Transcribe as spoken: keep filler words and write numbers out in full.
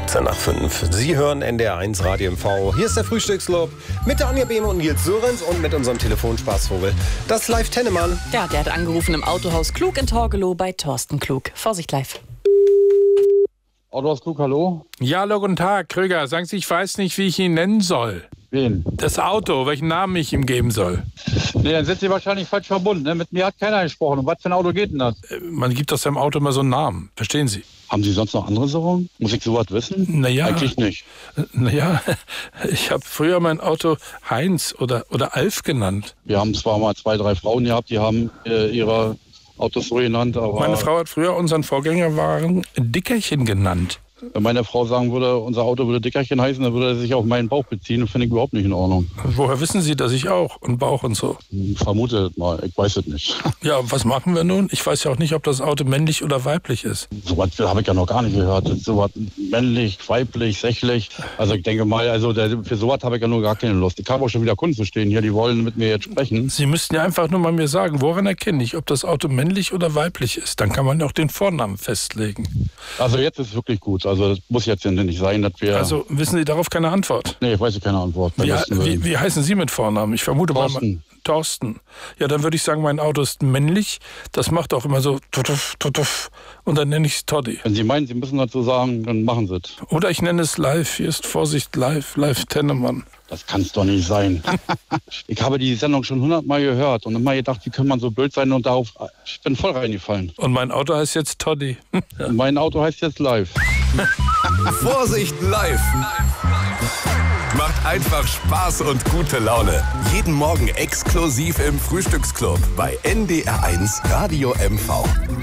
siebzehn nach fünf. Sie hören N D R eins Radio M V. Hier ist der Frühstücksclub mit der Anja Behme und Nils Sörenz und mit unserem Telefonspaßvogel, das Live Tennemann. Ja, der hat angerufen im Autohaus Klug in Torgelow bei Thorsten Klug. Vorsicht live. Autohaus Klug, hallo? Ja, hallo, guten Tag, Krüger. Sagen Sie, ich weiß nicht, wie ich ihn nennen soll. Wen? Das Auto, welchen Namen ich ihm geben soll. Nee, dann sind Sie wahrscheinlich falsch verbunden. Ne? Mit mir hat keiner gesprochen. Um was für ein Auto geht denn das? Äh, Man gibt aus seinem Auto immer so einen Namen. Verstehen Sie? Haben Sie sonst noch andere Sorgen? Muss ich sowas wissen? Naja. Eigentlich nicht. Naja, ich habe früher mein Auto Heinz oder, oder Alf genannt. Wir haben zwar mal zwei, drei Frauen gehabt, die haben äh, ihre Autos so genannt, aber Meine Frau hat früher unseren Vorgängerwagen Dickerchen genannt. wenn meine Frau sagen würde, unser Auto würde Dickerchen heißen, dann würde er sich auf meinen Bauch beziehen. Das finde ich überhaupt nicht in Ordnung. Woher wissen Sie, dass ich auch und Bauch und so? Hm, Vermute das mal, ich weiß es nicht. Ja, was machen wir nun? Ich weiß ja auch nicht, ob das Auto männlich oder weiblich ist. Sowas habe ich ja noch gar nicht gehört. Sowas männlich, weiblich, sächlich. Also ich denke mal, also der, für sowas habe ich ja nur gar keine Lust. Ich habe auch schon wieder Kunden zu stehen hier, die wollen mit mir jetzt sprechen. Sie müssten ja einfach nur mal mir sagen, woran erkenne ich, ob das Auto männlich oder weiblich ist. Dann kann man ja auch den Vornamen festlegen. Also jetzt ist es wirklich gut. Also das muss jetzt nicht sein, dass wir... Also wissen Sie darauf keine Antwort? Nee, ich weiß keine Antwort. Wie, wie, wie heißen Sie mit Vornamen? Ich vermute Thorsten. mal... Thorsten. Ja, dann würde ich sagen, mein Auto ist männlich. Das macht auch immer so tutuff, tutuff. Und dann nenne ich es Toddy. Wenn Sie meinen, Sie müssen dazu sagen, dann machen Sie es. Oder ich nenne es live. Hier ist Vorsicht live. Live Tennemann. Das kann es doch nicht sein. Ich habe die Sendung schon hundertmal gehört und immer gedacht, wie kann man so blöd sein und darauf... Ich bin voll reingefallen. Und mein Auto heißt jetzt Toddy. Und mein Auto heißt jetzt Live. Vorsicht live. Macht einfach Spaß und gute Laune. Jeden Morgen exklusiv im Frühstücksclub bei N D R eins Radio M V.